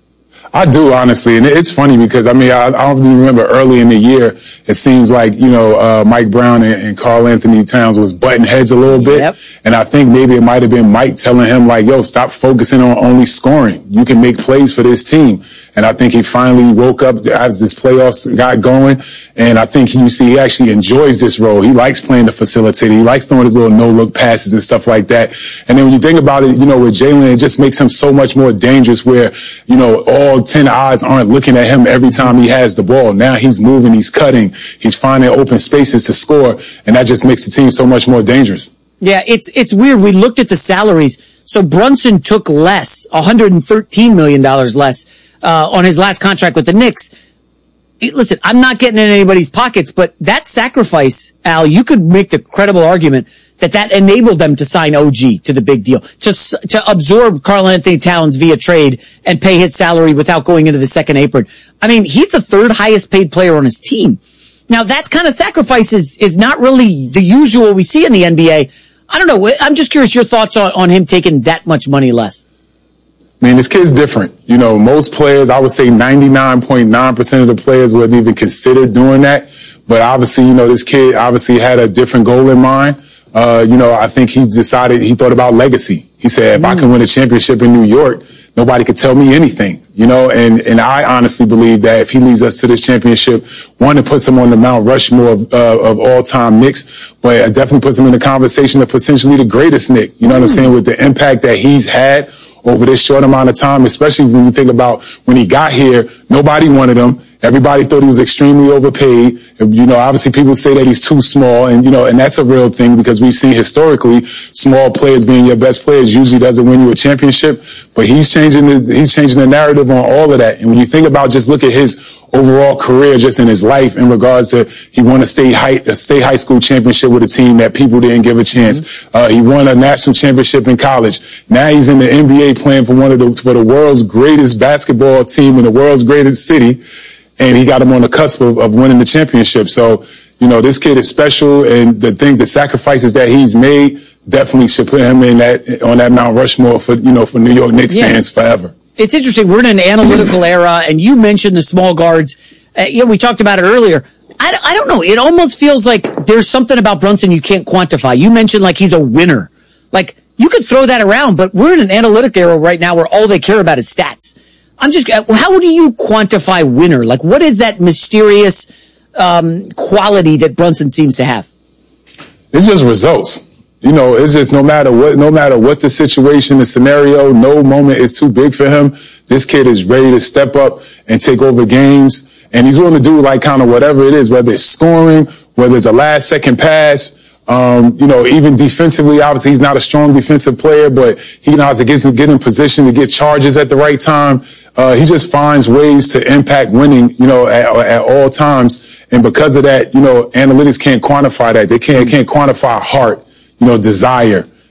I do, honestly. And it's funny because, I mean, I, I don't even remember early in the year, it seems like, you know, uh, Mike Brown and, and Karl Anthony Towns was butting heads a little bit. Yep. And I think maybe it might have been Mike telling him, like, yo, stop focusing on only scoring. You can make plays for this team. And I think he finally woke up as this playoffs got going. And I think he, you see, he actually enjoys this role. He likes playing the facilitator. He likes throwing his little no-look passes and stuff like that. And then when you think about it, you know, with Jalen, it just makes him so much more dangerous where, you know, all ten eyes aren't looking at him every time he has the ball. Now he's moving, he's cutting, he's finding open spaces to score. And that just makes the team so much more dangerous. Yeah, it's, it's weird. We looked at the salaries. So Brunson took less, one hundred thirteen million dollars less, uh, on his last contract with the Knicks. It, listen, I'm not getting in anybody's pockets, but that sacrifice, Al, you could make the credible argument that that enabled them to sign O G to the big deal, to, to absorb Karl Anthony Towns via trade and pay his salary without going into the second apron. I mean, he's the third highest paid player on his team. Now, that kind of sacrifice is, is not really the usual we see in the N B A. I don't know. I'm just curious your thoughts on, on him taking that much money less. Man, this kid's different. You know, most players, I would say ninety-nine point nine percent of the players wouldn't even consider doing that. But obviously, you know, this kid obviously had a different goal in mind. Uh, you know, I think he decided, he thought about legacy. He said, if mm. I can win a championship in New York, nobody could tell me anything, you know, and, and I honestly believe that if he leads us to this championship, one, it puts him on the Mount Rushmore of, uh, of all-time Knicks, but it definitely puts him in the conversation of potentially the greatest Knick. You know mm. what I'm saying? With the impact that he's had over this short amount of time, especially when you think about when he got here, nobody wanted him. Everybody thought he was extremely overpaid. You know, obviously people say that he's too small, and, you know, and that's a real thing because we've seen historically small players being your best players usually doesn't win you a championship. But he's changing the, he's changing the narrative on all of that. And when you think about just look at his overall career just in his life in regards to he won a state high, a state high school championship with a team that people didn't give a chance. Mm-hmm. Uh, he won a national championship in college. Now he's in the N B A playing for one of the, for the world's greatest basketball team in the world's greatest city. And he got him on the cusp of, of winning the championship. So, you know, this kid is special, and the thing, the sacrifices that he's made definitely should put him in that, on that Mount Rushmore for, you know, for New York Knicks yeah. fans forever. It's interesting. We're in an analytical era, and you mentioned the small guards. Uh, you know, we talked about it earlier. I, I don't know. It almost feels like there's something about Brunson you can't quantify. You mentioned like he's a winner. Like, you could throw that around, but we're in an analytic era right now where all they care about is stats. I'm just, how do you quantify winner? Like, what is that mysterious um, quality that Brunson seems to have? It's just results. You know, it's just no matter what, no matter what the situation, the scenario, no moment is too big for him. This kid is ready to step up and take over games. And he's willing to do like kind of whatever it is, whether it's scoring, whether it's a last second pass. Um, you know, even defensively, obviously he's not a strong defensive player, but he knows to get, get in position to get charges at the right time. Uh, he just finds ways to impact winning, you know, at, at all times. And because of that, you know, analytics can't quantify that. They can't, can't quantify heart, you know, desire.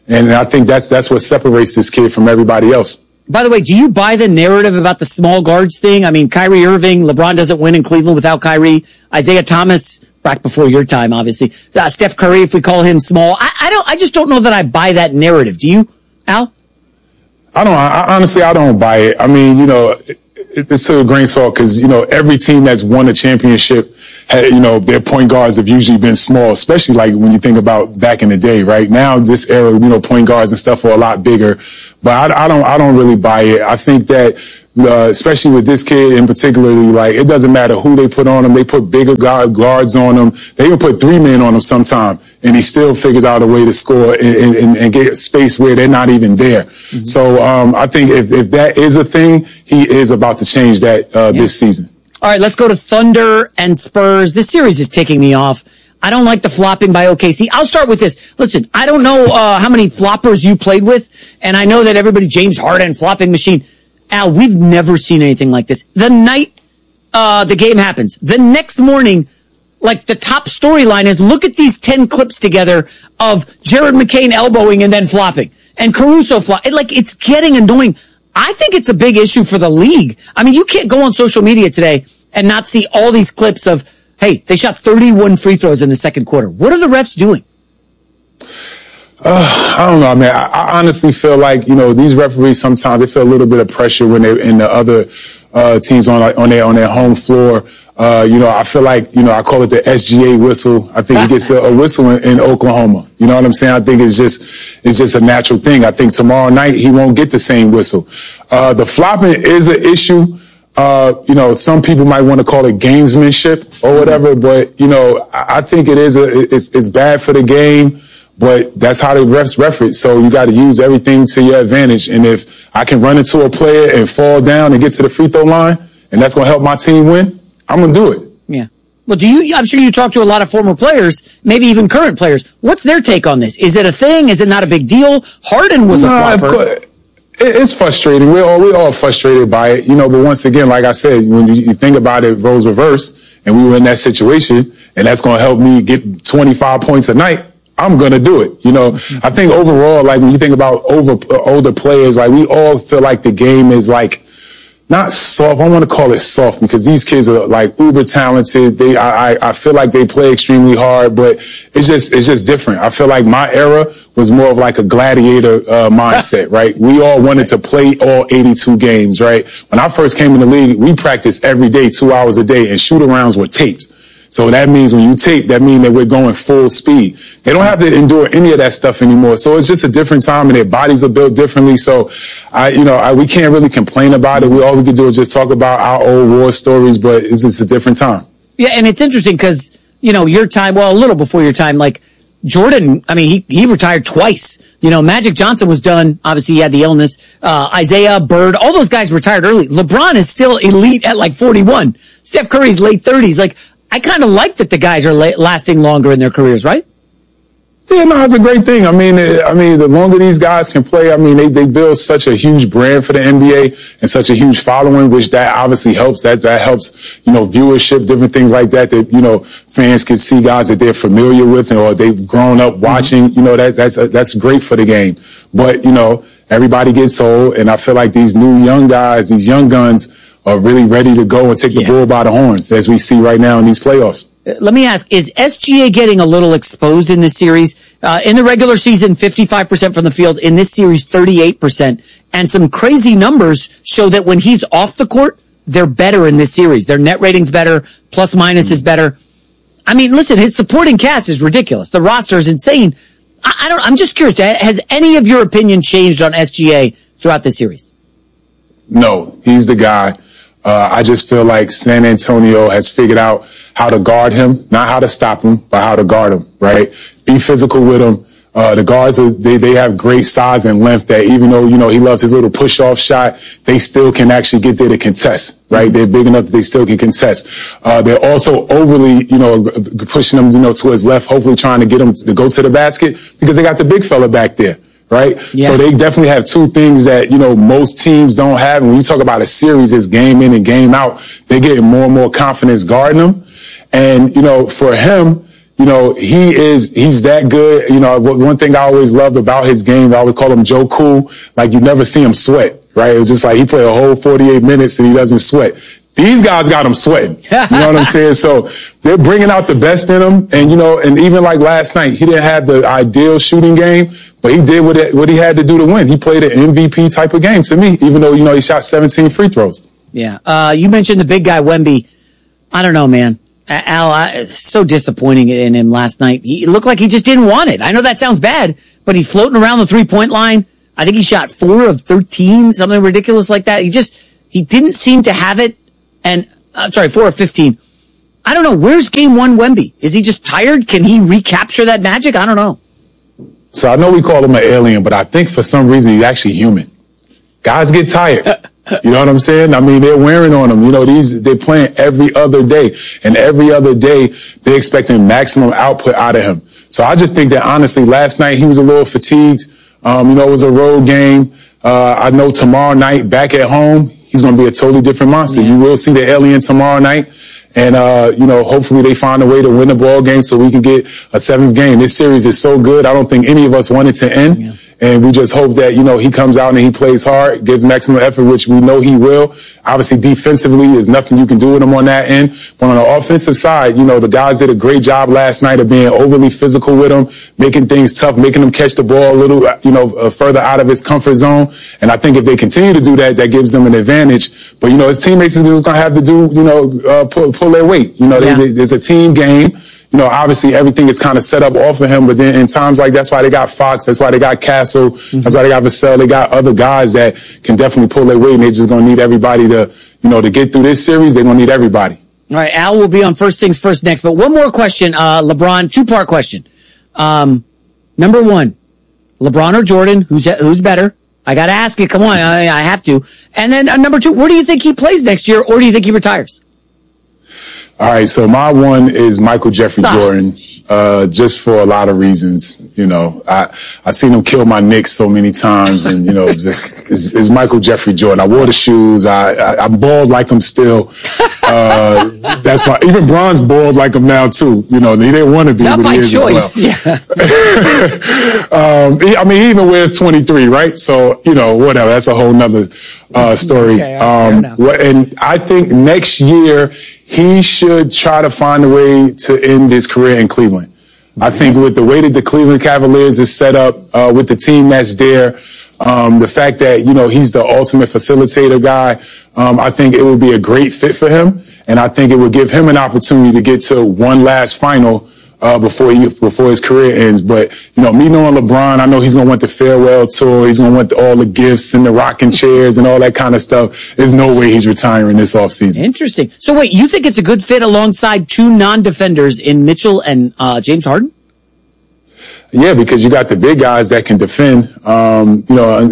And I think that's that's what separates this kid from everybody else. By the way, do you buy the narrative about the small guards thing? I mean, Kyrie Irving, LeBron doesn't win in Cleveland without Kyrie. Isaiah Thomas, back before your time, obviously. Uh, Steph Curry, if we call him small. I, I don't. I just don't know that I buy that narrative. Do you, Al? I don't. I, honestly, I don't buy it. I mean, you know, it, it's to a grain of salt because, you know, every team that's won a championship, had, you know, their point guards have usually been small, especially like when you think about back in the day. Right now, this era, you know, point guards and stuff are a lot bigger. But I, I don't. I don't really buy it. I think that. Uh, especially with this kid in particularly, like, it doesn't matter who they put on him. They put bigger guard, guards on him. They even put three men on him sometime, and he still figures out a way to score and, and, and get space where they're not even there. Mm-hmm. So um, I think if, if that is a thing, he is about to change that uh, yeah. this season. All right, let's go to Thunder and Spurs. This series is ticking me off. I don't like the flopping by O K C. I'll start with this. Listen, I don't know uh, how many floppers you played with, and I know that everybody, James Harden, flopping machine. Al, we've never seen anything like this. The night uh the game happens, the next morning, like, the top storyline is, look at these ten clips together of Jared McCain elbowing and then flopping, and Caruso flop. It, like, it's getting annoying. I think it's a big issue for the league. I mean, you can't go on social media today and not see all these clips of, hey, they shot thirty-one free throws in the second quarter. What are the refs doing? Uh, I don't know, man. I, I honestly feel like, you know, these referees sometimes they feel a little bit of pressure when they're in the other uh, teams on like, on their on their home floor. Uh, you know, I feel like, you know, I call it the S G A whistle. I think he gets a, a whistle in, in Oklahoma. You know what I'm saying? I think it's just it's just a natural thing. I think tomorrow night he won't get the same whistle. Uh, the flopping is an issue. Uh, you know, some people might want to call it gamesmanship or whatever, but, you know, I, I think it is a it's it's bad for the game. But that's how the refs ref it. So you got to use everything to your advantage. And if I can run into a player and fall down and get to the free throw line, and that's going to help my team win, I'm going to do it. Yeah. Well, do you, I'm sure you talk to a lot of former players, maybe even current players. What's their take on this? Is it a thing? Is it not a big deal? Harden was nah, a flopper. It's frustrating. We're all, we're all frustrated by it, you know, but once again, like I said, when you, you think about it, roles reverse, and we were in that situation, and that's going to help me get twenty-five points a night, I'm going to do it. You know, I think overall, like when you think about over uh, older players, like we all feel like the game is like not soft. I want to call it soft because these kids are like uber talented. They, I, I, I feel like they play extremely hard, but it's just, it's just different. I feel like my era was more of like a gladiator uh, mindset, right? We all wanted to play all eighty-two games, right? When I first came in the league, we practiced every day, two hours a day, and shoot-arounds were taped. So that means when you tape, that means that we're going full speed. They don't have to endure any of that stuff anymore. So it's just a different time, and their bodies are built differently. So, I, you know, I, we can't really complain about it. We all we can do is just talk about our old war stories, but it's just a different time. Yeah, and it's interesting because, you know, your time, well, a little before your time, like Jordan, I mean, he, he retired twice. You know, Magic Johnson was done. Obviously, he had the illness. Uh, Isaiah, Bird, all those guys retired early. LeBron is still elite at like forty-one. Steph Curry's late thirties. Like, I kind of like that the guys are la- lasting longer in their careers, right? Yeah, no, it's a great thing. I mean, it, I mean, the longer these guys can play, I mean, they, they build such a huge brand for the N B A and such a huge following, which that obviously helps. That, that helps, you know, viewership, different things like that, that, you know, fans can see guys that they're familiar with or they've grown up watching. Mm-hmm. You know, that, that's, that's great for the game. But, you know, everybody gets old, and I feel like these new young guys, these young guns, are really ready to go and take the yeah. bull by the horns, as we see right now in these playoffs. Let me ask, is S G A getting a little exposed in this series? Uh, in the regular season, fifty-five percent from the field. In this series, thirty-eight percent. And some crazy numbers show that when he's off the court, they're better in this series. Their net rating's better, plus minus is better. I mean, listen, his supporting cast is ridiculous. The roster is insane. I, I don't, I'm just curious, has any of your opinion changed on S G A throughout this series? No, he's the guy. Uh, I just feel like San Antonio has figured out how to guard him, not how to stop him, but how to guard him, right? Be physical with him. Uh, the guards, are, they, they have great size and length that even though, you know, he loves his little push-off shot, they still can actually get there to contest, right? They're big enough that they still can contest. Uh, they're also overly, you know, pushing him, you know, to his left, hopefully trying to get him to go to the basket because they got the big fella back there. Right? Yeah. So they definitely have two things that, you know, most teams don't have. And when you talk about a series, it's game in and game out. They're getting more and more confidence guarding them. And, you know, for him, you know, he is, he's that good. You know, one thing I always loved about his game, I always call him Joe Cool. Like, you never see him sweat, right? It was just like he played a whole forty-eight minutes and he doesn't sweat. These guys got him sweating. You know what I'm saying? So they're bringing out the best in him. And, you know, and even like last night, he didn't have the ideal shooting game, but he did what, it, what he had to do to win. He played an M V P type of game to me, even though, you know, he shot seventeen free throws. Yeah. Uh, you mentioned the big guy, Wemby. I don't know, man. Al, I, so disappointing in him last night. He looked like he just didn't want it. I know that sounds bad, but he's floating around the three-point line. I think he shot four of thirteen, something ridiculous like that. He just, he didn't seem to have it. And, I'm sorry, four of fifteen. I don't know. Where's game one Wemby? Is he just tired? Can he recapture that magic? I don't know. So I know we call him an alien, but I think for some reason he's actually human. Guys get tired. You know what I'm saying? I mean, they're wearing on him. You know, these, they're playing every other day. And every other day, they're expecting maximum output out of him. So I just think that, honestly, last night he was a little fatigued. Um, you know, it was a road game. Uh, I know tomorrow night, back at home, he's going to be a totally different monster. Yeah. You will see the alien tomorrow night. And, uh, you know, hopefully they find a way to win the ball game so we can get a seventh game. This series is so good. I don't think any of us want it to end. Yeah. And we just hope that, you know, he comes out and he plays hard, gives maximum effort, which we know he will. Obviously, defensively, there's nothing you can do with him on that end. But on the offensive side, you know, the guys did a great job last night of being overly physical with him, making things tough, making him catch the ball a little, you know, uh, further out of his comfort zone. And I think if they continue to do that, that gives them an advantage. But, you know, his teammates are just going to have to do, you know, uh, pull, pull their weight. You know, yeah. they, they, it's a team game. You know, obviously everything is kind of set up off of him, but then in times like that's why they got Fox, that's why they got Castle, mm-hmm. that's why they got Vassell, they got other guys that can definitely pull their weight, and they're just going to need everybody to, you know, to get through this series, they're going to need everybody. All right, Al will be on First Things First next, but one more question, uh, LeBron, two-part question. Um, number one, LeBron or Jordan, who's who's better? I got to ask it, come on, I, I have to. And then uh, number two, where do you think he plays next year, or do you think he retires? All right, so my one is Michael Jeffrey Jordan, uh, just for a lot of reasons. You know, I, I seen him kill my Knicks so many times, and, you know, just, it's, it's Michael Jeffrey Jordan. I wore the shoes. I, I, I'm bald like him still. Uh, that's why, even Bron's bald like him now, too. You know, he didn't want to be, Not but by he is choice. as well. um, he, I mean, he even wears twenty-three, right? So, you know, whatever. That's a whole nother, uh, story. Okay, um, and I think next year, he should try to find a way to end his career in Cleveland. Mm-hmm. I think with the way that the Cleveland Cavaliers is set up, uh, with the team that's there, um, the fact that, you know, he's the ultimate facilitator guy, um, I think it would be a great fit for him. And I think it would give him an opportunity to get to one last final, uh, before he, before his career ends. But, you know, me knowing LeBron, I know he's going to want the farewell tour. He's going to want the, all the gifts and the rocking chairs and all that kind of stuff. There's no way he's retiring this offseason. Interesting. So wait, you think it's a good fit alongside two non-defenders in Mitchell and, uh, James Harden? Yeah, because you got the big guys that can defend, um, you know,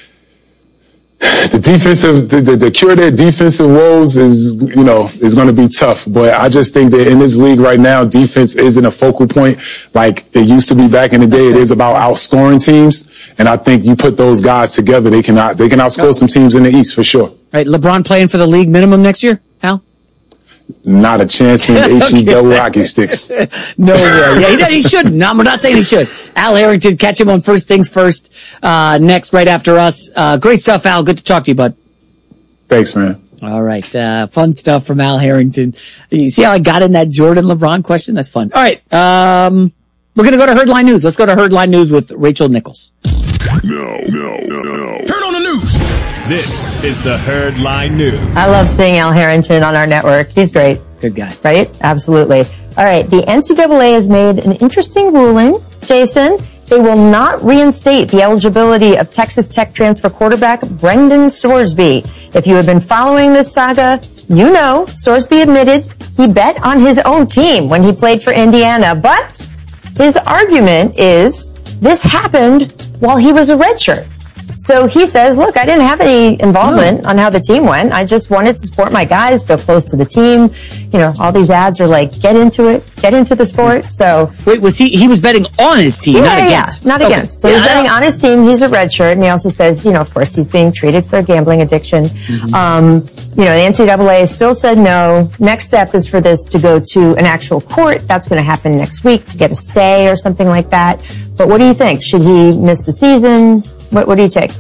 the defensive, the, the, the cure their defensive woes is, you know, is going to be tough. But I just think that in this league right now, defense isn't a focal point like it used to be back in the day. It is about outscoring teams. And I think you put those guys together, they can, out, they can outscore some teams in the East for sure. All right. LeBron playing for the league minimum next year, Al? Not a chance in H E double hockey sticks. No way. Yeah, he, he shouldn't. No, I'm not saying he should. Al Harrington, catch him on First Things First, uh, next, right after us. Uh, great stuff, Al. Good to talk to you, bud. Thanks, man. All right. Uh, fun stuff from Al Harrington. You see how I got in that Jordan LeBron question? That's fun. All right. Um, we're going to go to Herdline News. Let's go to Herdline News with Rachel Nichols. No, no, no, no. Turn on the news. This is the Herdline News. I love seeing Al Harrington on our network. He's great. Good guy. Right? Absolutely. All right. The N C double A has made an interesting ruling, Jason. They will not reinstate the eligibility of Texas Tech transfer quarterback Brendan Sorsby. If you have been following this saga, you know Sorsby admitted he bet on his own team when he played for Indiana. But his argument is this happened while he was a redshirt. So he says, look, I didn't have any involvement on how the team went. I just wanted to support my guys, feel close to the team. You know, all these ads are like, get into it, get into the sport. So. Wait, was he, he was betting on his team, yeah, not yeah, against? Yeah, not okay. against. So yeah, he's betting on his team. He's a redshirt. And he also says, you know, of course, he's being treated for a gambling addiction. Mm-hmm. Um, you know, the N C double A still said no. Next step is for this to go to an actual court. That's going to happen next week to get a stay or something like that. But what do you think? Should he miss the season? What, what do you take?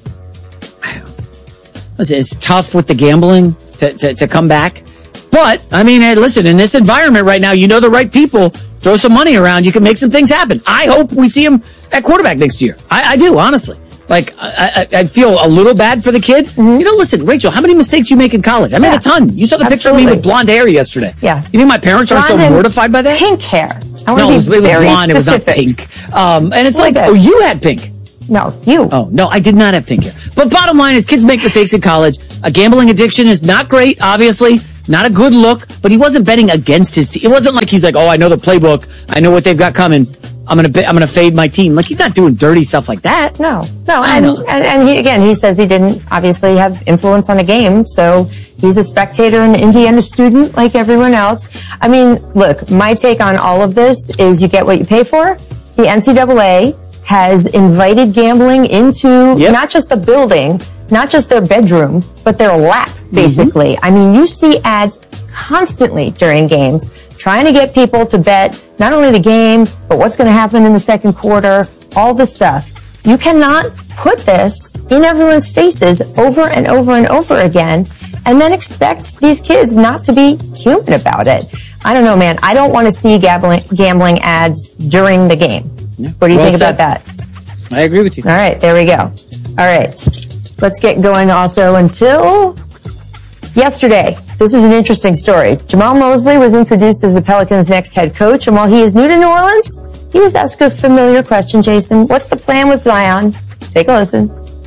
Listen, it's tough with the gambling to, to, to come back. But, I mean, hey, listen, in this environment right now, you know the right people. Throw some money around. You can make some things happen. I hope we see him at quarterback next year. I, I do, honestly. Like, I, I, I feel a little bad for the kid. Mm-hmm. You know, listen, Rachel, how many mistakes you make in college? I made yeah. a ton. You saw the Absolutely. picture of me with blonde hair yesterday. Yeah. You think my parents blonde are so mortified by that? Pink hair. I no, be it was, it was blonde. Specific. It was not pink. Um, and it's like, bit. oh, you had pink. No, you. Oh, no, I did not have pink hair. But bottom line is kids make mistakes in college. A gambling addiction is not great, obviously. Not a good look, but he wasn't betting against his team. It wasn't like he's like, oh, I know the playbook. I know what they've got coming. I'm going to I'm going to fade my team. Like, he's not doing dirty stuff like that. No, no. And, and, and he, again, he says he didn't obviously have influence on the game. So he's a spectator and an Indiana student like everyone else. I mean, look, my take on all of this is you get what you pay for. The N C double A has invited gambling into yep. not just the building, not just their bedroom, but their lap, basically. Mm-hmm. I mean, you see ads constantly during games trying to get people to bet not only the game, but what's going to happen in the second quarter, all the stuff. You cannot put this in everyone's faces over and over and over again and then expect these kids not to be human about it. I don't know, man. I don't want to see gambling, gambling ads during the game. Yeah. What do you well think said. about that? I agree with you. All right, there we go. All right. Let's get going also until yesterday. This is an interesting story. Jamal Mosley was introduced as the Pelicans' next head coach, and while he is new to New Orleans, he was asked a familiar question, Jason. What's the plan with Zion? Take a listen.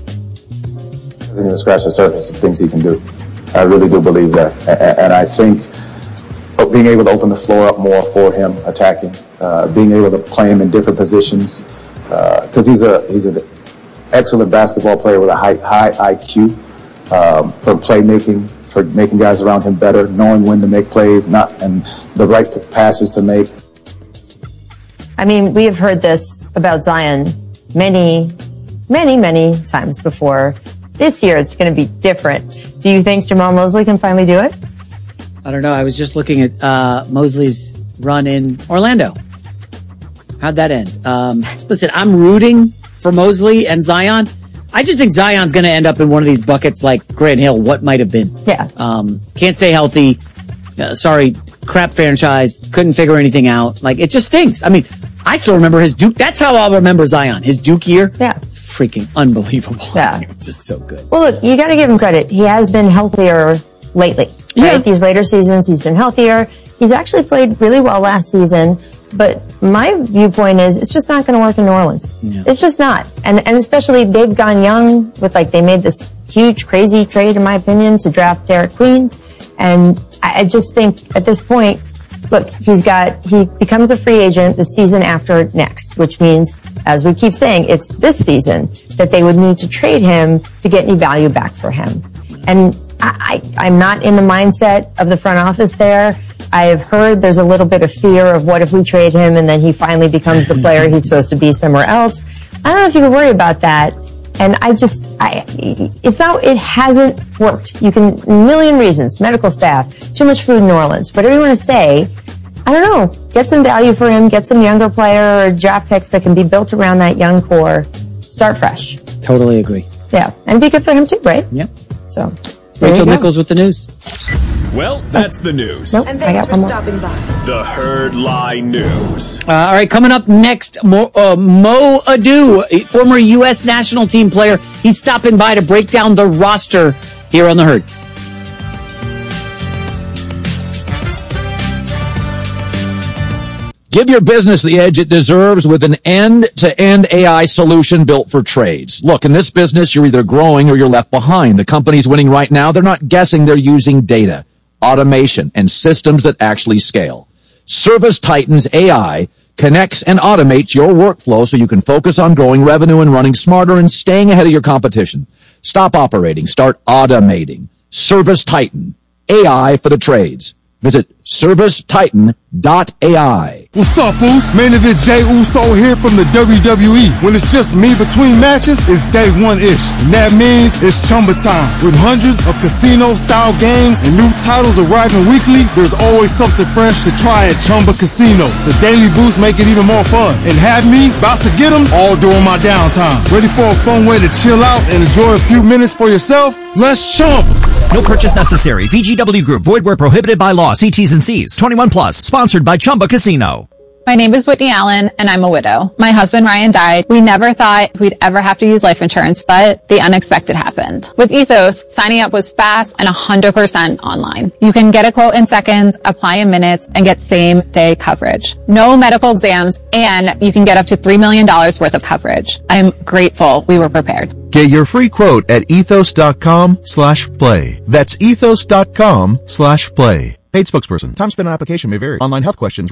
Doesn't even scratch the surface of things he can do. I really do believe that. And I think being able to open the floor up more for him, attacking, uh, being able to play him in different positions, because uh, he's a he's an excellent basketball player with a high high I Q um, for playmaking, for making guys around him better, knowing when to make plays, not and the right passes to make. I mean, we have heard this about Zion many, many, many times before. This year, it's going to be different. Do you think Jamal Mosley can finally do it? I don't know. I was just looking at uh, Mosley's run in Orlando. How'd that end? Um, listen, I'm rooting for Mosley and Zion. I just think Zion's going to end up in one of these buckets like Grant Hill, what might have been. Yeah. Um, can't stay healthy. Uh, sorry, crap franchise. Couldn't figure anything out. Like, it just stinks. I mean, I still remember his Duke. That's how I'll remember Zion. His Duke year. Yeah. Freaking unbelievable. Yeah. It was just so good. Well, look, you got to give him credit. He has been healthier lately. Yeah. Right? These later seasons, he's been healthier. He's actually played really well last season. But my viewpoint is it's just not going to work in New Orleans. Yeah. It's just not. And, and especially they've gone young with like, they made this huge, crazy trade, in my opinion, to draft Derek Queen. And I, I just think at this point, look, he's got, he becomes a free agent the season after next, which means, as we keep saying, it's this season that they would need to trade him to get any value back for him. And I, I, I'm not in the mindset of the front office there. I have heard there's a little bit of fear of what if we trade him and then he finally becomes the player he's supposed to be somewhere else. I don't know if you can worry about that. And I just, I, it's not, it hasn't worked. You can, a million reasons, medical staff, too much food in New Orleans, whatever you want to say. I don't know, get some value for him, get some younger player or draft picks that can be built around that young core. Start fresh. Totally agree. Yeah. And be good for him too, right? Yep. So. Rachel Nichols with the news. Well, that's the news. Nope, and thanks for stopping by. The Herd Lie News. Uh, all right, coming up next, Mo, uh, Mo Adu, a former U S national team player. He's stopping by to break down the roster here on The Herd. Give your business the edge it deserves with an end-to-end A I solution built for trades. Look, in this business, you're either growing or you're left behind. The companies winning right now, they're not guessing, they're using data, automation, and systems that actually scale. Service Titan's A I connects and automates your workflow so you can focus on growing revenue and running smarter and staying ahead of your competition. Stop operating. Start automating. ServiceTitan. A I for the trades. Visit Service Titan dot A I. What's up, Uso? Main event Jey Uso here from the W W E. When it's just me between matches, it's day one-ish. And that means it's Chumba time. With hundreds of casino-style games and new titles arriving weekly, there's always something fresh to try at Chumba Casino. The daily boosts make it even more fun. And have me about to get them all during my downtime. Ready for a fun way to chill out and enjoy a few minutes for yourself? Let's chump! No purchase necessary. V G W Group. Void where prohibited by law. See T's and C's. twenty-one plus. Sponsored by Chumba Casino. My name is Whitney Allen, and I'm a widow. My husband, Ryan, died. We never thought we'd ever have to use life insurance, but the unexpected happened. With Ethos, signing up was fast and one hundred percent online. You can get a quote in seconds, apply in minutes, and get same-day coverage. No medical exams, and you can get up to three million dollars worth of coverage. I'm grateful we were prepared. Get your free quote at ethos.com slash play. That's ethos.com slash play. Paid spokesperson. Time spent on application may vary. Online health questions